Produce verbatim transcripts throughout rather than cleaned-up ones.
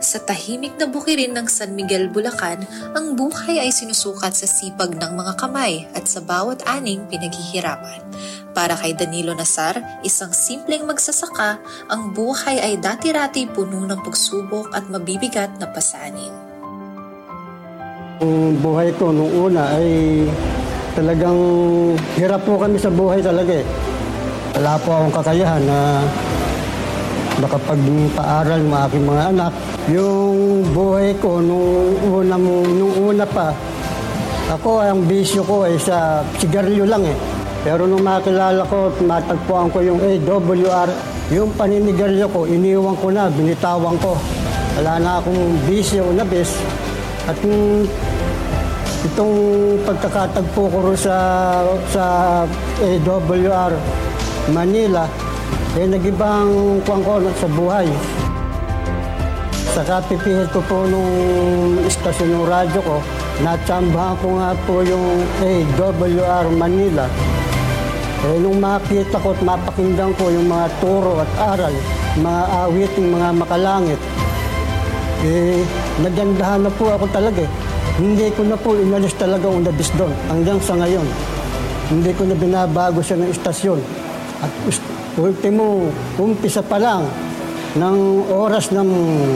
Sa tahimik na bukirin ng San Miguel, Bulacan, ang buhay ay sinusukat sa sipag ng mga kamay at sa bawat aning pinaghihirapan. Para kay Danilo Nazar, isang simpleng magsasaka, ang buhay ay dati-rati puno ng pagsubok at mabibigat na pasanin. Ang buhay ko nung una ay talagang hirap po kami sa buhay talaga eh. Wala po akong kakayahan na makapagpaaral ng aking mga anak. Yung buhay ko nung una, nung una pa, ako ang bisyo ko ay sa sigarilyo lang eh. Pero nung makilala ko at matagpuan ko yung A W R, yung paninigarilyo ko, iniwan ko na, binitawan ko. Wala na akong bisyo na bis. At yung itong pagkakatagpo ko sa, sa A W R Manila, eh nag-ibang kuwang ko sa buhay. Sa kapipihit ko po nung istasyon ng radyo ko, natsambahan ko nga po yung A W R Manila. Eh nung makita ko at mapakinggan ko yung mga turo at aral, mga awit, yung mga makalangit, eh nagandahan na po ako talaga eh. Hindi ko na po inalis talaga unabis doon hanggang sa ngayon. Hindi ko na binabago siya ng istasyon. At ultimo, umpisa pa lang ng oras ng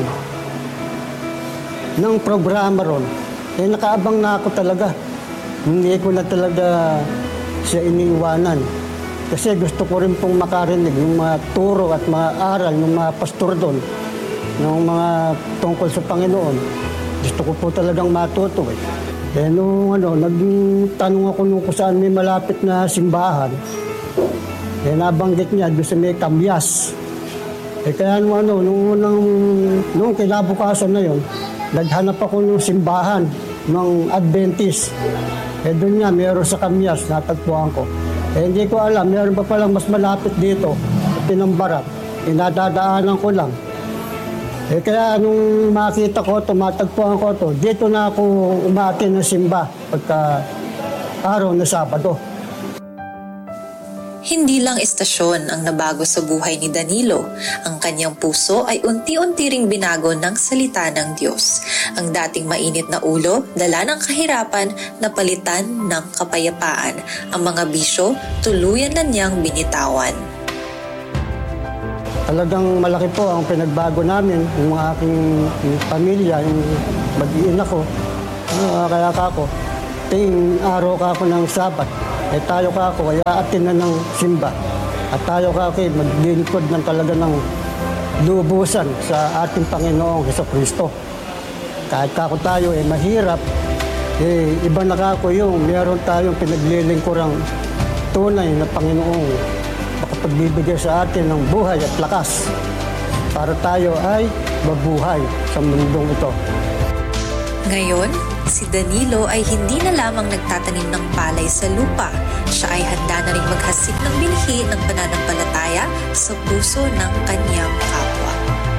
ng programa ron, eh nakaabang na ako talaga. Hindi ko na talaga siya iniiwanan. Kasi gusto ko rin pong makarinig yung mga turo at mga aral ng mga pastor doon, ng mga tungkol sa Panginoon. Gusto ko po talagang matuto eh. Eh nung ano, nagtanong ako nung kung saan may malapit na simbahan, eh nabanggit niya doon sa may Kamyas. Eh kaya nung ano, nung, nung, nung kinabukasan na yon, naghanap ako ng simbahan ng Adventist. Eh doon nga, meron sa Kamyas, natagpuan ko. Eh hindi ko alam, meron pa palang mas malapit dito, sa Pinambarat. Inadadaanan ko lang. Eh kaya nung makita ko ito, matagpuan ko ito, dito na ako umatin ng simba pagka araw na Sabado. Hindi lang istasyon ang nabago sa buhay ni Danilo. Ang kanyang puso ay unti-unti ring binago ng salita ng Diyos. Ang dating mainit na ulo, dala ng kahirapan, napalitan ng kapayapaan. Ang mga bisyo, tuluyan na niyang binitawan. Talagang malaki po ang pinagbago namin, yung aking yung pamilya, yung mag-iina ko. Uh, kaya ka ako, ting araw ka ako ng Sabat. Eh tayo ka ako, kaya atin na ng simba. At tayo ka ako, maglilingkod ng talaga ng lubusan sa ating Panginoong Jesucristo. Kahit kako tayo eh mahirap, eh iba na kako yung meron tayong pinaglilingkurang tunay na Panginoong makapagbibigay sa atin ng buhay at lakas para tayo ay mabuhay sa mundong ito. Ngayon, si Danilo ay hindi na lamang nagtatanim ng palay sa lupa. Siya ay handa na rin maghasik ng binhi ng pananampalataya sa puso ng kanyang kapwa.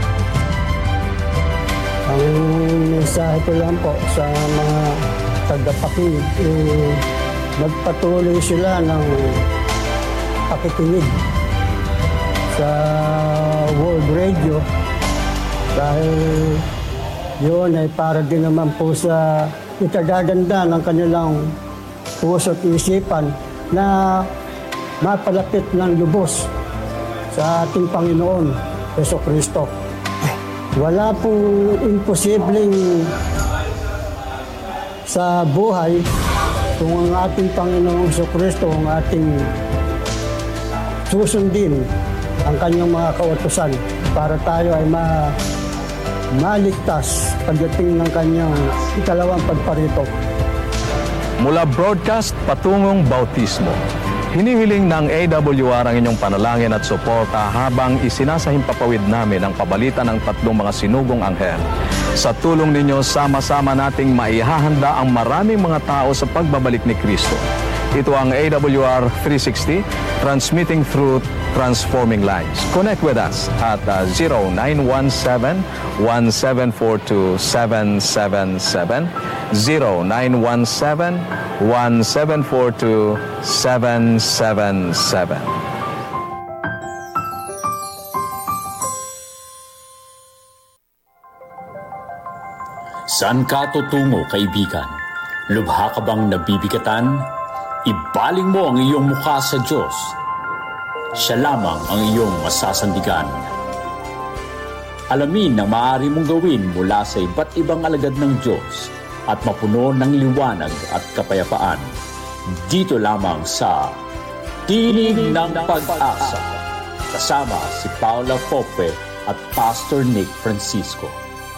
Ang mensahe ko lang po sa mga tagapakinig, eh, magpatuloy sila ng pakikinig sa World Radio dahil yun ay para din naman po sa ikagaganda ng kanilang puso at isipan na mapalapit ng lubos sa ating Panginoon Jesucristo. Wala pong imposibleng sa buhay kung ang ating Panginoon Jesucristo ang ating susundin ang kanyang mga kautusan para tayo ay ma maligtas pagdating ng kanyang ikalawang pagparito. Mula broadcast patungong bautismo, hinihiling ng A W R ang inyong panalangin at suporta habang isinasahimpapawid namin ang pabalita ng tatlong mga sinugong anghel. Sa tulong ninyo, sama-sama nating maihahanda ang maraming mga tao sa pagbabalik ni Kristo. Ito ang A W R three sixty, transmitting truth, transforming lives. Connect with us at uh, zero nine one seven, one seven four two, seven seven seven, zero nine one seven, one seven four two, seven seven seven. Saan ka tutungo, kaibigan? Lubha ka bang nabibigatan? Ibaling mo ang iyong mukha sa Diyos. Siya lamang ang iyong masasandigan. Alamin ang maaari mong gawin mula sa iba't ibang alagad ng Diyos at mapuno ng liwanag at kapayapaan. Dito lamang sa Tinig ng Pag-asa. Kasama si Paula Pope at Pastor Nick Francisco.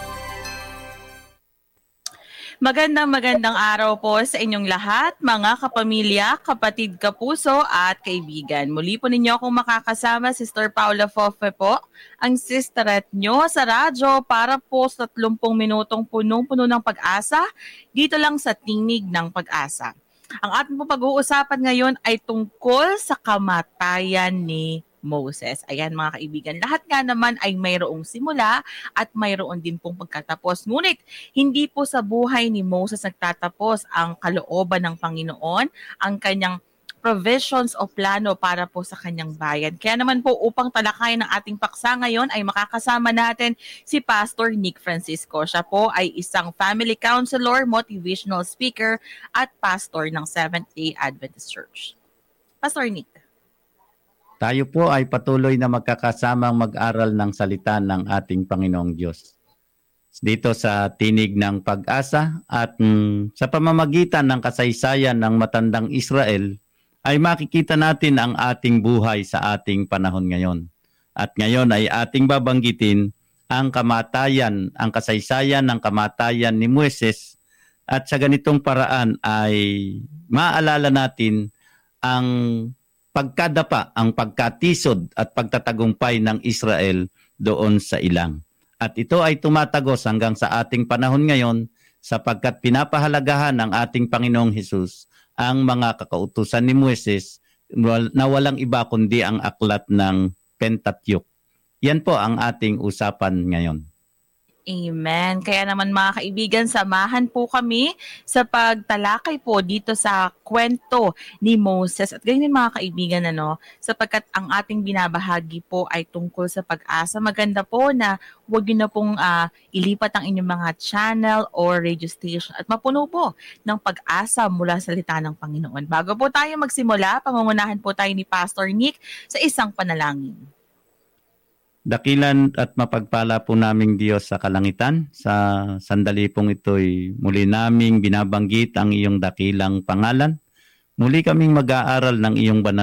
Magandang magandang araw po sa inyong lahat, mga kapamilya, kapatid, kapuso at kaibigan. Muli po ninyo akong makakasama, Sister Paula Fofe po, ang sisteret nyo sa radyo para po sa tatlumpung minutong punong-puno ng pag-asa dito lang sa Tinig ng Pag-asa. Ang ating po pag-uusapan ngayon ay tungkol sa kamatayan ni Moses. Ayan mga kaibigan, lahat nga naman ay mayroong simula at mayroon din pong pagkatapos. Ngunit hindi po sa buhay ni Moses nagtatapos ang kalooban ng Panginoon, ang kanyang provisions o plano para po sa kanyang bayan. Kaya naman po upang talakayin ng ating paksa ngayon ay makakasama natin si Pastor Nick Francisco. Siya po ay isang family counselor, motivational speaker at pastor ng Seventh-day Adventist Church. Pastor Nick. Tayo po ay patuloy na magkakasamang mag-aral ng salita ng ating Panginoong Diyos. Dito sa Tinig ng Pag-asa at mm, sa pamamagitan ng kasaysayan ng matandang Israel ay makikita natin ang ating buhay sa ating panahon ngayon. At ngayon ay ating babanggitin ang kamatayan, ang kasaysayan ng kamatayan ni Moises at sa ganitong paraan ay maalala natin ang pagkadapa, ang pagkatisod at pagtatagumpay ng Israel doon sa ilang. At ito ay tumatagos hanggang sa ating panahon ngayon sapagkat pinapahalagahan ng ating Panginoong Hesus ang mga kakautusan ni Moises na walang iba kundi ang aklat ng Pentateuch. Yan po ang ating usapan ngayon. Amen. Kaya naman mga kaibigan, samahan po kami sa pagtalakay po dito sa kwento ni Moses. At ganyan mga kaibigan, ano, sapagkat ang ating binabahagi po ay tungkol sa pag-asa. Maganda po na huwag nyo na pong uh, ilipat ang inyong mga channel or radio station at mapuno po ng pag-asa mula sa salita ng Panginoon. Bago po tayo magsimula, pangungunahan po tayo ni Pastor Nick sa isang panalangin. Dakilan at mapagpala po naming Diyos sa kalangitan. Sa sandali pong ito'y muli naming binabanggit ang iyong dakilang pangalan. Muli kaming mag-aaral ng iyong banal